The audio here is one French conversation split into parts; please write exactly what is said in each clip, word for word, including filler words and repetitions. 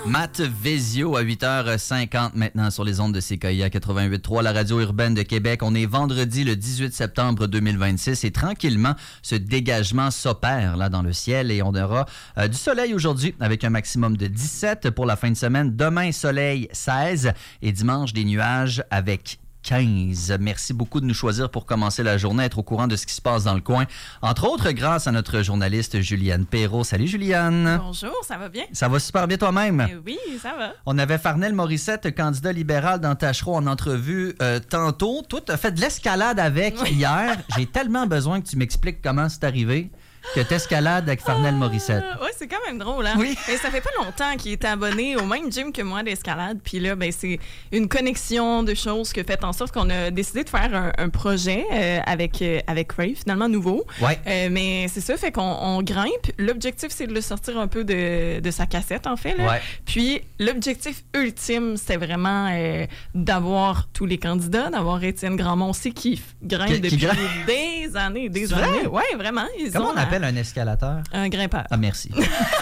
Matt Vezio à huit heures cinquante maintenant sur les ondes de C K I A quatre-vingt-huit trois, la radio urbaine de Québec. On est vendredi le dix-huit septembre deux mille vingt-six et tranquillement, ce dégagement s'opère là dans le ciel et on aura euh, du soleil aujourd'hui avec un maximum de dix-sept pour la fin de semaine. Demain, soleil seize et dimanche, des nuages avec quinze. Merci beaucoup de nous choisir pour commencer la journée, être au courant de ce qui se passe dans le coin. Entre autres, grâce à notre journaliste Juliane Perrault. Salut Juliane. Bonjour, ça va bien? Ça va super bien toi-même? Euh, oui, ça va. On avait Farnell Morissette, candidat libéral dans Tachereau en entrevue euh, tantôt. Toi, tu as fait de l'escalade avec oui. hier. J'ai tellement besoin que tu m'expliques comment c'est arrivé. Que t'escalades avec Farnell Morissette. Euh, oui, c'est quand même drôle, hein? Oui. Et ça fait pas longtemps qu'il est abonné au même gym que moi d'escalade. Puis là, ben, c'est une connexion de choses qui a fait en sorte qu'on a décidé de faire un, un projet euh, avec, euh, avec Crave, finalement nouveau. Ouais. Euh, mais c'est ça, fait qu'on on grimpe. L'objectif, c'est de le sortir un peu de, de sa cassette, en fait. Là. Ouais. Puis l'objectif ultime, c'était vraiment euh, d'avoir tous les candidats, d'avoir Étienne Grandmont aussi qui grimpe Qui- qui depuis grimpe. des années, des C'est années. vrai? Oui, vraiment. Ils Comment ont on appelle un escalateur? un grimpeur. Ah, merci.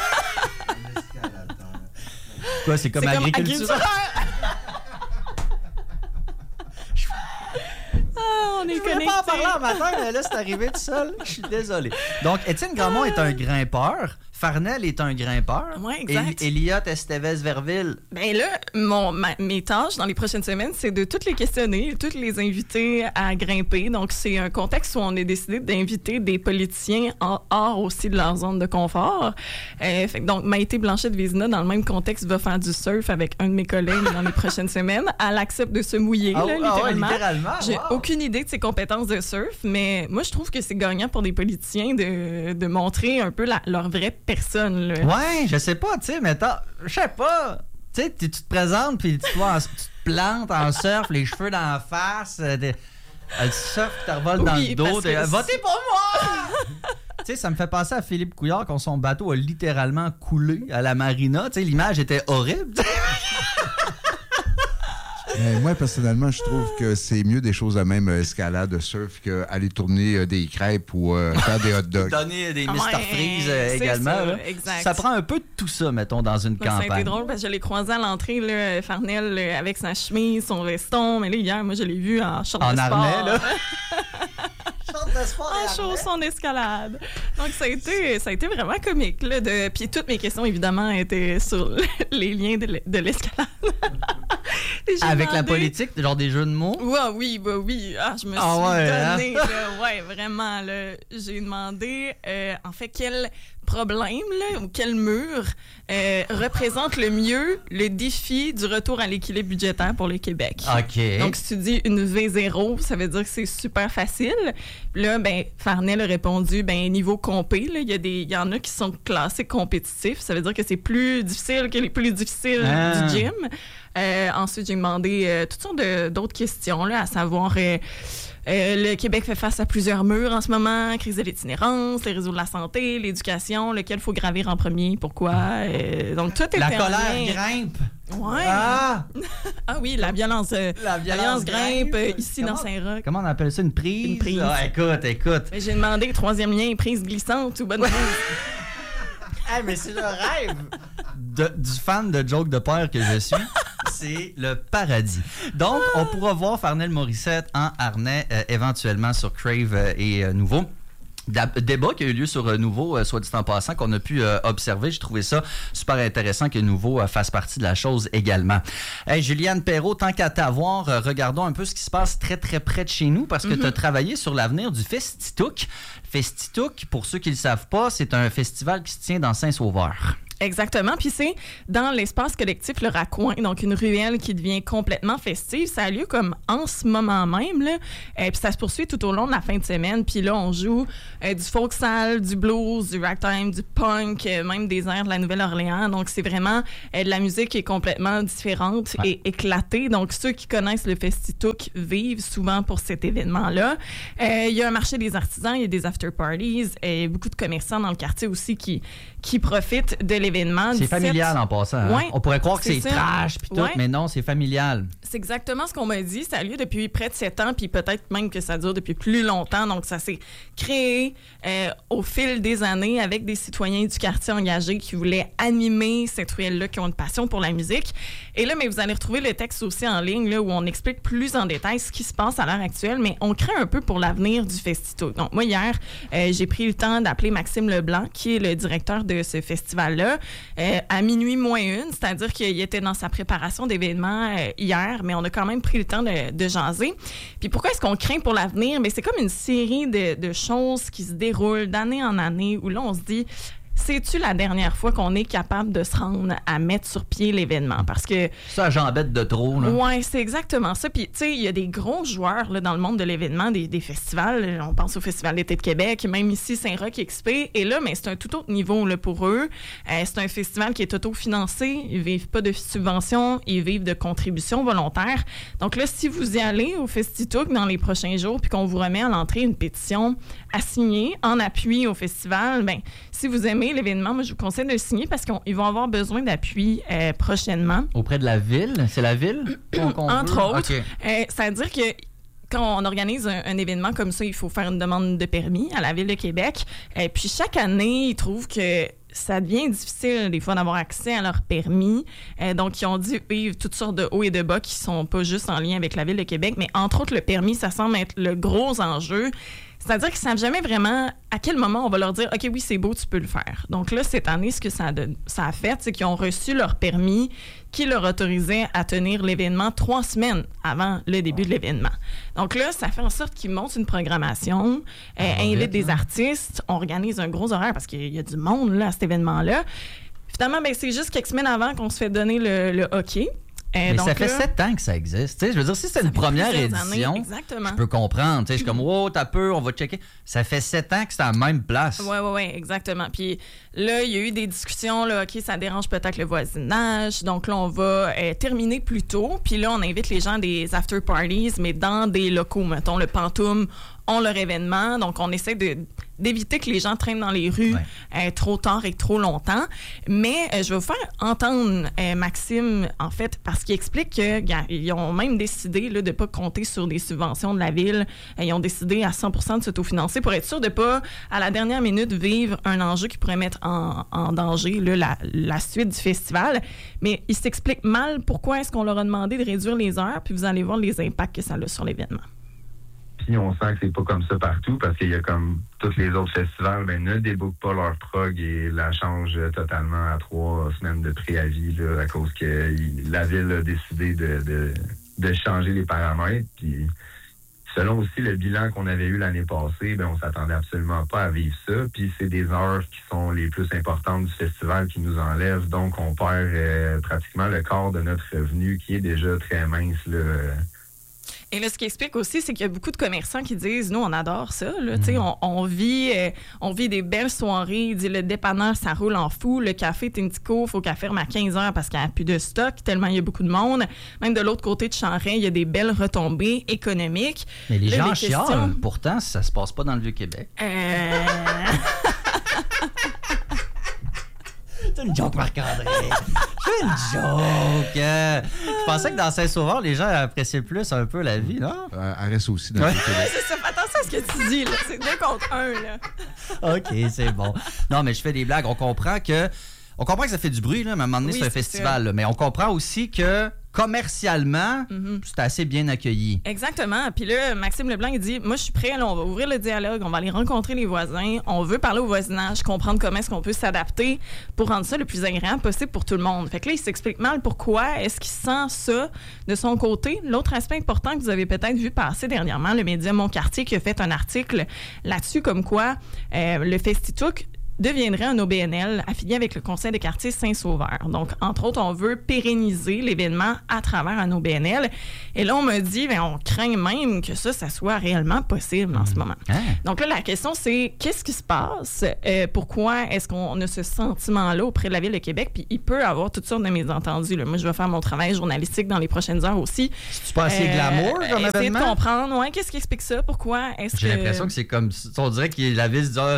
Quoi, c'est comme C'est comme agriculture? Ah, on est Je voulais connectés. pas en parler en matin, mais là, c'est arrivé tout seul. Je suis désolé. Donc, Étienne Grandmont est un grimpeur. Farnell est un grimpeur. Ouais, exact. Et Elliot Estevez-Verville. Ben là, mon, ma- mes tâches dans les prochaines semaines, c'est de toutes les questionner, toutes les inviter à grimper. Donc, c'est un contexte où on a décidé d'inviter des politiciens en hors aussi de leur zone de confort. Euh, fait que donc, Maïté Blanchette-Vézina, dans le même contexte, va faire du surf avec un de mes collègues dans les prochaines semaines. Elle accepte de se mouiller, Ah, là, ah ouais, littéralement. littéralement, J'ai wow. aucune idée de ses compétences de surf, mais moi, je trouve que c'est gagnant pour des politiciens de, de montrer un peu la- leur vraie personne, là. Ouais, je sais pas, tu sais, mais t'as- je sais pas. Tu sais, tu tu te présentes, puis tu, vois, en- tu te plantes en surf, les cheveux dans la face, euh, des- euh, le surf qui te revole dans Oui, le dos. parce t'es- que- Votez pour moi! Tu sais, ça me fait penser à Philippe Couillard quand son bateau a littéralement coulé à la marina. Tu sais, l'image était horrible. Euh, moi, personnellement, je trouve que c'est mieux des choses à même euh, escalade, surf, qu'aller tourner euh, des crêpes ou euh, faire des hot dogs. Donner des Ouais, mister Freeze euh, c'est également. ça, là. exact. Ça prend un peu de tout ça, mettons, dans une Ouais, ça a été campagne. drôle parce que je l'ai croisé à l'entrée, là, Farnell, là, avec sa chemise, son veston. Mais là, hier, moi, je l'ai vu en short En de sport. harnais, là. En chaussons d'escalade. Donc, ça a été, ça a été vraiment comique. Là, de... Puis toutes mes questions, évidemment, étaient sur les liens de l'e- de l'escalade. Et j'ai Avec la demandé- politique, genre des jeux de mots. Ouais, oui, bah oui. Ah, je me suis Ah ouais, hein? donnée. Là, ouais, vraiment. Là, j'ai demandé, euh, en fait, quel problème là, ou quel mur euh, représente le mieux le défi du retour à l'équilibre budgétaire pour le Québec. OK. Donc, si tu dis une V zéro, ça veut dire que c'est super facile. Puis là, ben, Farnell a répondu, ben, niveau compé, là, il y a des, il y en a qui sont classés compétitifs. Ça veut dire que c'est plus difficile que les plus difficiles Ah. du gym. Euh, ensuite, j'ai demandé euh, toutes sortes de- d'autres questions, là, à savoir... euh, euh, le Québec fait face à plusieurs murs en ce moment, crise de l'itinérance, les réseaux de la santé, l'éducation, lequel faut gravir en premier, pourquoi. Euh, donc, tout était La en colère lien. grimpe. Ouais. Ah! Ah oui, la violence, euh, La la violence grimpe, euh, ici Comment- dans Saint-Roch. Comment on appelle ça? Une prise? Une prise. Ah, écoute, écoute. Mais j'ai demandé troisième lien, prise glissante ou bonne prise. Hey, mais c'est le rêve de- du fan de joke de peur que je suis. C'est le paradis. Donc, on pourra voir Farnell Morissette en harnais euh, éventuellement sur Crave euh, et euh, Nouveau. Da- Débat qui a eu lieu sur euh, Nouveau, euh, soit dit en passant, qu'on a pu euh, observer. J'ai trouvé ça super intéressant que Nouveau euh, fasse partie de la chose également. Hey, Juliane Perrault, tant qu'à t'avoir, euh, regardons un peu ce qui se passe très très près de chez nous parce que tu as travaillé sur l'avenir du Festitouk. Festitouk, pour ceux qui ne le savent pas, c'est un festival qui se tient dans Saint-Sauveur. Exactement. Puis c'est dans l'espace collectif Le Raccoin, donc une ruelle qui devient complètement festive. Ça a lieu comme en ce moment même, là. Euh, puis ça se poursuit tout au long de la fin de semaine. Puis là, on joue euh, du folksal, du blues, du ragtime, du punk, euh, même des airs de la Nouvelle-Orléans. Donc c'est vraiment euh, de la musique qui est complètement différente Ouais. et éclatée. Donc ceux qui connaissent le Festitouk vivent souvent pour cet événement-là. Euh, Il y a un marché des artisans, il y a des after-parties, et beaucoup de commerçants dans le quartier aussi qui, qui profitent de l'événement. l'événement. C'est dix-sept familial en passant. Hein? Ouais, On pourrait croire que c'est, c'est trash puis tout, ouais. mais non, c'est familial. C'est exactement ce qu'on m'a dit. Ça a lieu depuis près de sept ans, puis peut-être même que ça dure depuis plus longtemps. Donc, ça s'est créé euh, au fil des années avec des citoyens du quartier engagés qui voulaient animer cette ruelle-là, qui ont une passion pour la musique. Et là, mais vous allez retrouver le texte aussi en ligne là, où on explique plus en détail ce qui se passe à l'heure actuelle, mais on craint un peu pour l'avenir du Festituk. Donc, moi, hier, euh, j'ai pris le temps d'appeler Maxime Leblanc, qui est le directeur de ce festival-là, euh, à minuit moins une, c'est-à-dire qu'il était dans sa préparation d'événements euh, hier, mais on a quand même pris le temps de, de jaser. Puis pourquoi est-ce qu'on craint pour l'avenir? Mais c'est comme une série de, de choses qui se déroulent d'année en année, où là, on se dit... C'est-tu la dernière fois qu'on est capable de se rendre à mettre sur pied l'événement? Parce que... Ça, j'embête de trop, là. Oui, c'est exactement ça. Puis, tu sais, il y a des gros joueurs là, dans le monde de l'événement, des, des festivals. On pense au Festival d'été de Québec, même ici, Saint-Roch X P. Et là, mais c'est un tout autre niveau là, pour eux. Euh, c'est un festival qui est auto-financé. Ils vivent pas de subventions. Ils vivent de contributions volontaires. Donc là, si vous y allez au Festituk dans les prochains jours, puis qu'on vous remet à l'entrée une pétition à signer en appui au festival, bien, si vous aimez l'événement, moi, je vous conseille de le signer parce qu'ils vont avoir besoin d'appui euh, prochainement. Auprès de la ville? C'est la ville? qu'on, qu'on Entre veut? autres. Okay. Euh, c'est-à-dire que quand on organise un, un événement comme ça, il faut faire une demande de permis à la Ville de Québec. Et puis, chaque année, ils trouvent que ça devient difficile, des fois, d'avoir accès à leur permis. Euh, donc, ils ont dû vivre toutes sortes de hauts et de bas qui sont pas juste en lien avec la Ville de Québec, mais entre autres, le permis, ça semble être le gros enjeu. C'est-à-dire qu'ils ne savent jamais vraiment à quel moment on va leur dire « OK, oui, c'est beau, tu peux le faire ». Donc là, cette année, ce que ça a, de, ça a fait, c'est qu'ils ont reçu leur permis qui leur autorisait à tenir l'événement trois semaines avant le début de l'événement. Donc là, ça fait en sorte qu'ils montent une programmation, euh, invitent des artistes, on organise un gros horaire parce qu'il y a du monde là, à cet événement-là. Finalement, ben, c'est juste quelques semaines avant qu'on se fait donner le, le hockey. Euh, mais donc ça fait là, sept ans que ça existe. T'sais, je veux dire, si c'est une première édition, années, je peux comprendre. Je suis comme, wow, t'as peu, on va checker. Ça fait sept ans que c'est à la même place. Oui, oui, oui, exactement. Puis là, il y a eu des discussions, là, OK, ça dérange peut-être le voisinage. Donc là, on va euh, terminer plus tôt. Puis là, on invite les gens à des after-parties, mais dans des locaux. Mettons, le Pantoum ont leur événement. Donc, on essaie de, d'éviter que les gens traînent dans les rues ouais. euh, trop tard et trop longtemps. Mais euh, je vais vous faire entendre euh, Maxime, en fait, parce qu'il explique qu'ils ont même décidé là, de ne pas compter sur des subventions de la Ville. Euh, ils ont décidé à cent pour cent de s'autofinancer pour être sûr de ne pas, à la dernière minute, vivre un enjeu qui pourrait mettre en, en danger là, la, la suite du festival. Mais il s'explique mal pourquoi est-ce qu'on leur a demandé de réduire les heures, puis vous allez voir les impacts que ça a sur l'événement. Puis on sent que c'est pas comme ça partout parce qu'il y a comme tous les autres festivals, ben ne débookent pas leur prog et la changent totalement à trois semaines de préavis là, à cause que il, la ville a décidé de, de, de changer les paramètres. Puis selon aussi le bilan qu'on avait eu l'année passée, ben on s'attendait absolument pas à vivre ça. Puis c'est des heures qui sont les plus importantes du festival qui nous enlèvent. Donc on perd euh, pratiquement le quart de notre revenu qui est déjà très mince là. Et là, ce qui explique aussi, c'est qu'il y a beaucoup de commerçants qui disent, nous, on adore ça. Là, mmh. on, on, vit, euh, on vit des belles soirées. Il dit, le dépanneur, ça roule en fou. Le café Tintico, il faut qu'elle ferme à quinze heures parce qu'il n'y a plus de stock, tellement il y a beaucoup de monde. Même de l'autre côté de Charest, il y a des belles retombées économiques. Mais les là, gens les chialent. questions... Pourtant, ça se passe pas dans le Vieux-Québec. Euh... C'est une joke, Marc-André. C'est une joke. Euh, je pensais que dans Saint-Sauveur, les gens appréciaient plus un peu la vie, non? Euh, elle reste aussi dans le Québec. C'est ça. Attention à ce que tu dis, là. C'est deux contre un, là. OK, c'est bon. Non, mais je fais des blagues. On comprend que... On comprend que ça fait du bruit, là, mais à un moment donné, oui, c'est un festival. Là, mais on comprend aussi que commercialement, mm-hmm. c'est assez bien accueilli. Exactement. Puis là, Maxime Leblanc, il dit, moi, je suis prêt, là, on va ouvrir le dialogue, on va aller rencontrer les voisins, on veut parler au voisinage, comprendre comment est-ce qu'on peut s'adapter pour rendre ça le plus agréable possible pour tout le monde. Fait que là, il s'explique mal pourquoi est-ce qu'il sent ça de son côté. L'autre aspect important que vous avez peut-être vu passer dernièrement, le média Mon Quartier qui a fait un article là-dessus, comme quoi euh, le Festituk deviendrait un O B N L affilié avec le Conseil des quartiers Saint-Sauveur. Donc, entre autres, on veut pérenniser l'événement à travers un O B N L. Et là, on me dit, bien, on craint même que ça, ça soit réellement possible en ce moment. Ah. Donc là, la question, c'est qu'est-ce qui se passe? Euh, pourquoi est-ce qu'on a ce sentiment-là auprès de la Ville de Québec? Puis il peut y avoir toutes sortes de mésentendus. Là. Moi, je vais faire mon travail journalistique dans les prochaines heures aussi. C'est-tu pas assez euh, glamour comme essayer événement? de comprendre, ouais, qu'est-ce qui explique ça? Pourquoi est-ce J'ai que... l'impression que c'est comme... On dirait que la Ville se dit...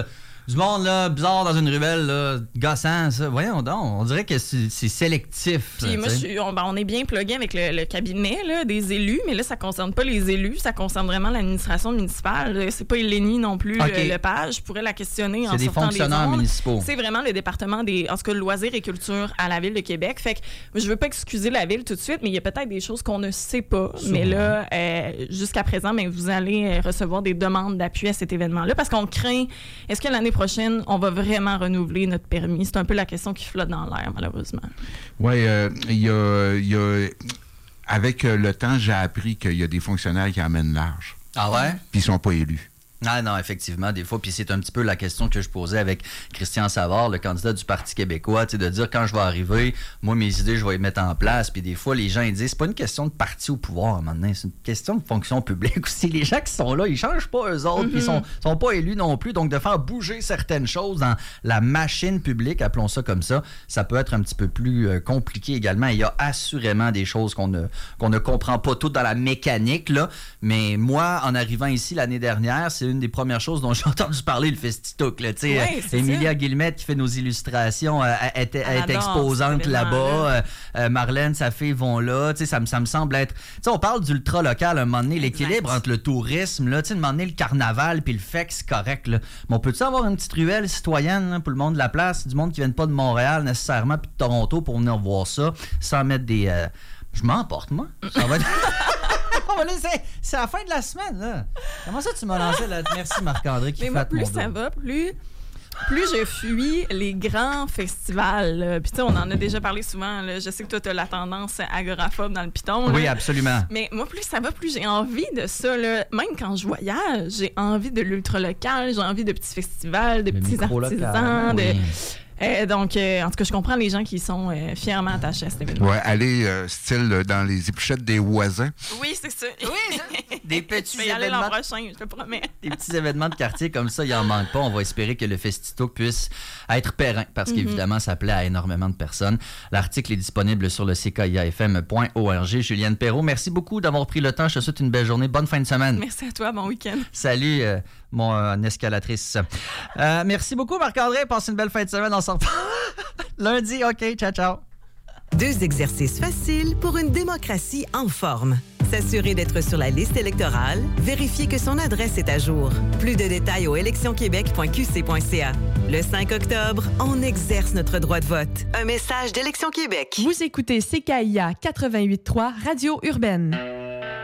Du monde, là, bizarre dans une ruelle, là, gossant, ça. Voyons donc, on dirait que c'est, c'est sélectif. Puis ça, moi, je suis, on, ben, on est bien plugué avec le, le cabinet là, des élus, mais là, ça concerne pas les élus, ça concerne vraiment l'administration municipale. C'est pas Eleni non plus, okay. le Lepage. Je pourrais la questionner en c'est des sortant fonctionnaires des ondes. municipaux. C'est vraiment le département des, en tout cas, le loisir et culture à la Ville de Québec. Fait que je veux pas excuser la Ville tout de suite, mais il y a peut-être des choses qu'on ne sait pas. Sûrement. Mais là, euh, jusqu'à présent, ben, vous allez recevoir des demandes d'appui à cet événement-là parce qu'on craint, est-ce que l'année prochaine, on va vraiment renouveler notre permis? C'est un peu la question qui flotte dans l'air, malheureusement. Oui, il euh, y, a, y a... Avec le temps, j'ai appris qu'il y a des fonctionnaires qui emmènent large. Ah ouais? Puis ils sont pas élus. Ah non, effectivement, des fois, puis c'est un petit peu la question que je posais avec Christian Savard, le candidat du Parti québécois, tu sais, de dire quand je vais arriver, moi, mes idées, je vais les mettre en place, puis des fois, les gens, ils disent, c'est pas une question de parti au pouvoir, à un moment donné, c'est une question de fonction publique aussi. Les gens qui sont là, ils changent pas eux autres, puis mm-hmm. ils sont, sont pas élus non plus, donc de faire bouger certaines choses dans la machine publique, appelons ça comme ça, ça peut être un petit peu plus euh, compliqué également. Il y a assurément des choses qu'on ne, qu'on ne comprend pas toutes dans la mécanique, là, mais moi, en arrivant ici l'année dernière, c'est une des premières choses dont j'ai entendu parler, le Festitook. Là, oui, Emilia Guillemette qui fait nos illustrations, euh, elle, elle, elle est exposante là-bas. Euh, euh, Marlène, sa fille vont là. Ça me, ça me semble être... T'sais, on parle d'ultra local à un moment donné, exact. L'équilibre entre le tourisme, là, un moment donné, le carnaval puis le fait que c'est correct. Là. Mais on peut-tu avoir une petite ruelle citoyenne là, pour le monde de la place, du monde qui ne vient pas de Montréal nécessairement puis de Toronto pour venir voir ça, sans mettre des... Euh... Je m'emporte, moi. Ça va être... c'est, c'est la fin de la semaine, là. Comment ça, tu m'as lancé là? Merci, Marc-André, qui fait mon dos. Plus ça va, plus... Plus je fuis les grands festivals. Puis tu sais, on en a déjà parlé souvent. Là. Je sais que toi, tu as la tendance agoraphobe dans le piton. Là. Oui, absolument. Mais moi, plus ça va, plus j'ai envie de ça. Là. Même quand je voyage, j'ai envie de l'ultra-local, j'ai envie de petits festivals, de le petits artisans, de... Oui. Euh, donc, euh, en tout cas, je comprends les gens qui sont euh, fièrement attachés à cet événement. Oui, aller euh, style dans les épluchettes des voisins. Oui, c'est ça. Oui, des petits je vais y aller événements. l'an prochain, je te promets. Des petits événements de quartier comme ça, il n'en manque pas. On va espérer que le Festitook puisse être périn parce mm-hmm. qu'évidemment, ça plaît à énormément de personnes. L'article est disponible sur le c k i a f m point org. Julienne Perrault, merci beaucoup d'avoir pris le temps. Je te souhaite une belle journée. Bonne fin de semaine. Merci à toi. Bon week-end. Salut, euh, mon euh, escalatrice. Euh, merci beaucoup, Marc-André. Passe une belle fin de semaine. On s'en reparle lundi. OK, ciao, ciao. Deux exercices faciles pour une démocratie en forme. S'assurer d'être sur la liste électorale, vérifier que son adresse est à jour. Plus de détails au élections québec point q c point c a. Le cinq octobre, on exerce notre droit de vote. Un message d'Élections Québec. Vous écoutez C K I A quatre-vingt-huit point trois Radio Urbaine.